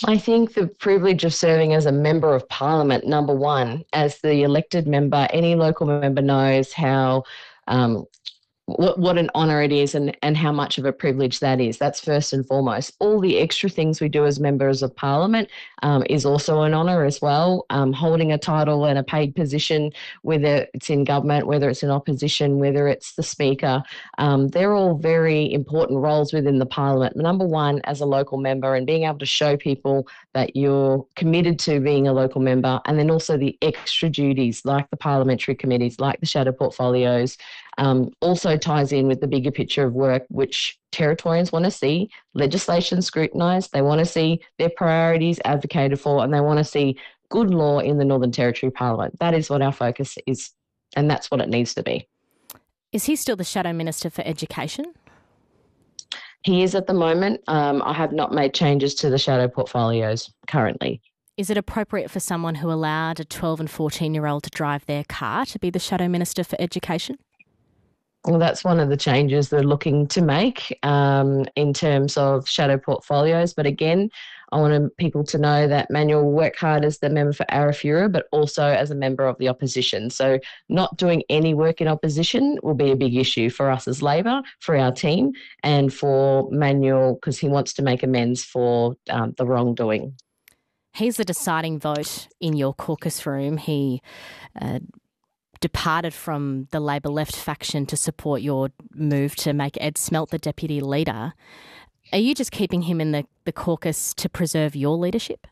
I think the privilege of serving as a member of parliament, number one, as the elected member, any local member knows how um, what an honour it is and how much of a privilege that is. That's first and foremost. All the extra things we do as members of parliament is also an honour as well. Holding a title and a paid position, whether it's in government, whether it's in opposition, whether it's the speaker, they're all very important roles within the parliament. Number one, as a local member and being able to show people that you're committed to being a local member, and then also the extra duties like the parliamentary committees, like the shadow portfolios, also ties in with the bigger picture of work, which Territorians want to see legislation scrutinised. They want to see their priorities advocated for, and they want to see good law in the Northern Territory Parliament. That is what our focus is, and that's what it needs to be. Is he still the Shadow Minister for Education? He is at the moment. I have not made changes to the shadow portfolios currently. Is it appropriate for someone who allowed a 12 and 14-year-old to drive their car to be the Shadow Minister for Education? Well, that's one of the changes they're looking to make in terms of shadow portfolios. But again, I want people to know that Manuel will work hard as the member for Arafura, but also as a member of the opposition. So not doing any work in opposition will be a big issue for us as Labor, for our team, and for Manuel because he wants to make amends for the wrongdoing. He's the deciding vote in your caucus room. He departed from the Labor left faction to support your move to make Ed Smelt the deputy leader. Are you just keeping him in the caucus to preserve your leadership?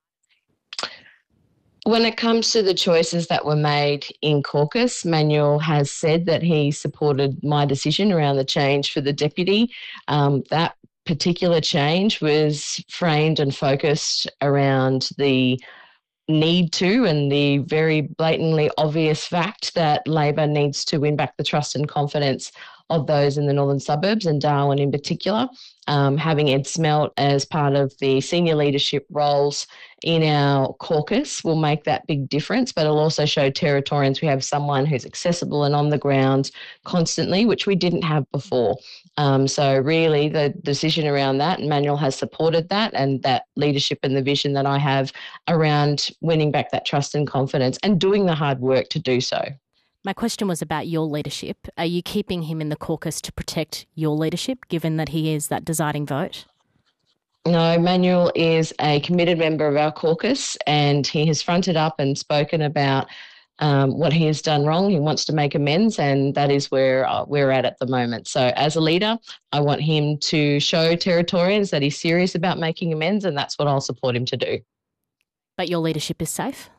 When it comes to the choices that were made in caucus, Manuel has said that he supported my decision around the change for the deputy. That particular change was framed and focused around the need to and the very blatantly obvious fact that Labor needs to win back the trust and confidence of those in the northern suburbs and Darwin in particular. Having Ed Smelt as part of the senior leadership roles in our caucus will make that big difference, but it'll also show Territorians we have someone who's accessible and on the ground constantly, which we didn't have before. So really the decision around that, and Manuel has supported that and that leadership and the vision that I have around winning back that trust and confidence and doing the hard work to do so. My question was about your leadership. Are you keeping him in the caucus to protect your leadership, given that he is that deciding vote? No, Manuel is a committed member of our caucus and he has fronted up and spoken about what he has done wrong. He wants to make amends and that is where we're at the moment. So as a leader, I want him to show Territorians that he's serious about making amends and that's what I'll support him to do. But your leadership is safe?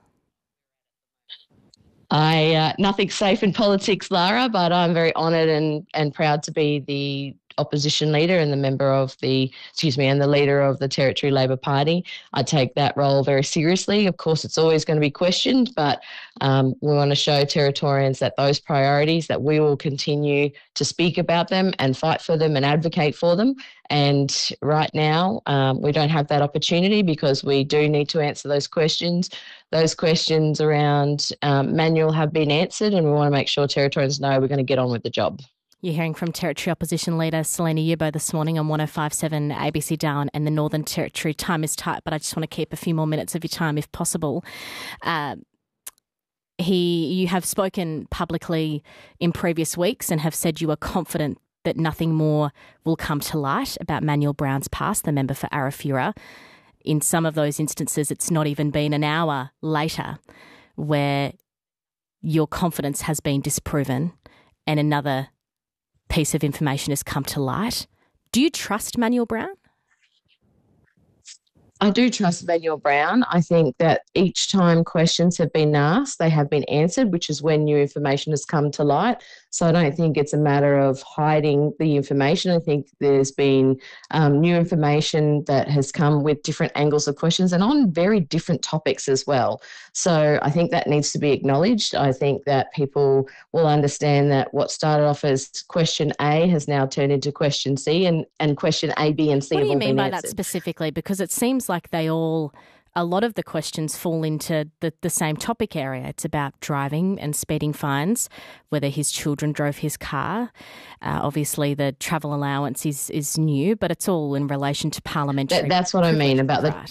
Nothing's safe in politics, Lara, but I'm very honoured and proud to be the opposition leader and the leader of the Territory Labor Party. I take that role very seriously. Of course, it's always going to be questioned, but we want to show Territorians that those priorities, that we will continue to speak about them and fight for them and advocate for them. And right now, we don't have that opportunity because we do need to answer those questions. Those questions around Manuel have been answered and we want to make sure Territorians know we're going to get on with the job. You're hearing from Territory Opposition Leader Selena Yubbo this morning on 105.7 ABC Darwin and the Northern Territory. Time is tight, but I just want to keep a few more minutes of your time if possible. You have spoken publicly in previous weeks and have said you are confident that nothing more will come to light about Manuel Brown's past, the member for Arafura. In some of those instances, it's not even been an hour later where your confidence has been disproven and another piece of information has come to light. Do you trust Manuel Brown? I do trust Manuel Brown. I think that each time questions have been asked, they have been answered, which is when new information has come to light. So I don't think it's a matter of hiding the information. I think there's been new information that has come with different angles of questions and on very different topics as well. So I think that needs to be acknowledged. I think that people will understand that what started off as question A has now turned into question C and question A, B and C have all been answered. What do you mean by that specifically? Because it seems like a lot of the questions fall into the same topic area. It's about driving and speeding fines, whether his children drove his car. Obviously, the travel allowance is new, but it's all in relation to parliamentary. That's what I mean about the